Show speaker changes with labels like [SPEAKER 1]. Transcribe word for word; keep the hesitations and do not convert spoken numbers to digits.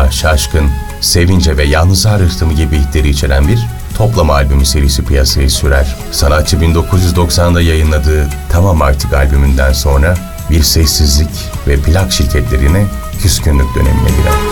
[SPEAKER 1] Sevda, Şaşkın, Sevince ve Yalnızlar Rıhtımı gibi hitleri içeren bir toplama albümü serisi piyasaya sürer. Sanatçı bin dokuz yüz doksanda yayınladığı Tamam Artık albümünden sonra bir sessizlik ve plak şirketlerine küskünlük dönemine girer.